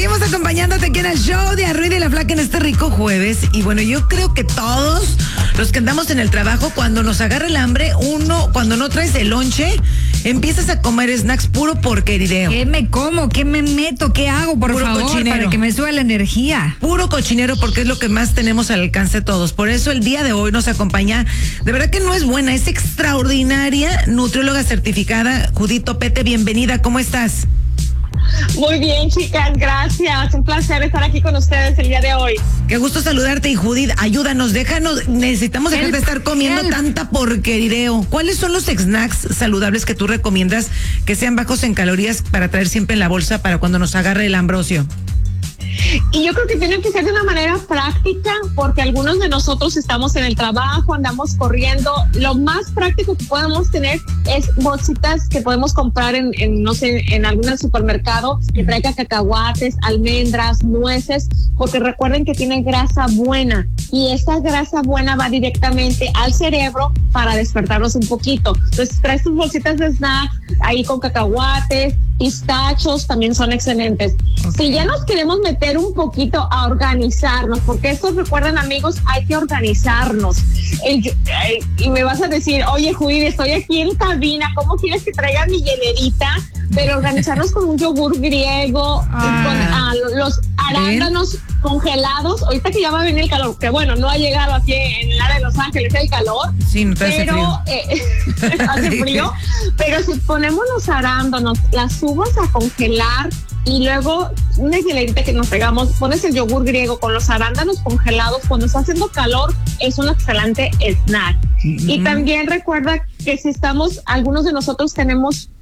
Seguimos acompañándote aquí en el show de Arruida y la Flaca en este rico jueves. Y bueno, yo creo que todos los que andamos en el trabajo, cuando nos agarra el hambre, cuando no traes el lonche, empiezas a comer snacks puro porquerideo. ¿Qué me como? ¿Qué me meto? ¿Qué hago, por puro favor? Cochinero. Para que me suba la energía. Puro cochinero, porque es lo que más tenemos al alcance todos. Por eso el día de hoy nos acompaña, de verdad que no es buena, es extraordinaria nutrióloga certificada, Judith Topete. Bienvenida, ¿cómo estás? Muy bien, chicas, gracias. Un placer estar aquí con ustedes el día de hoy. Qué gusto saludarte. Y Judith, ayúdanos, necesitamos dejar de estar comiendo tanta porquerideo. ¿Cuáles son los snacks saludables que tú recomiendas que sean bajos en calorías para traer siempre en la bolsa para cuando nos agarre el ambrosio? Y yo creo que tienen que ser de una manera práctica, porque algunos de nosotros estamos en el trabajo, andamos corriendo. Lo más práctico que podemos tener es bolsitas que podemos comprar no sé, en algún supermercado que traiga cacahuates, almendras, nueces, porque recuerden que tiene grasa buena y esta grasa buena va directamente al cerebro para despertarnos un poquito. Entonces traes tus bolsitas de snack ahí con cacahuates, pistachos, también son excelentes. Okay. Si ya nos queremos meter un poquito a organizarnos, porque esto, recuerden, amigos, hay que organizarnos. Y me vas a decir, oye, Judith, estoy aquí en cabina, ¿cómo quieres que traiga mi hielerita? Pero organizarnos con un yogur griego, con los arándanos congelados. Ahorita que ya va a venir el calor, que bueno, no ha llegado aquí en el área de Los Ángeles el calor. Sí, no te hace frío. Hace frío. Pero si ponemos los arándanos, las uvas a congelar y luego una hielerita que nos pegamos, pones el yogur griego con los arándanos congelados, cuando está haciendo calor, es un excelente snack. Y también recuerda que si algunos de nosotros tenemos